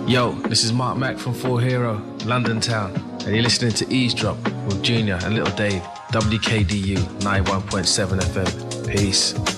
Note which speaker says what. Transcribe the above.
Speaker 1: Yo, this is Mark Mack from Full Hero, London Town, and you're listening to Eavesdrop with Junior and Little Dave, WKDU 91.7 FM. Peace.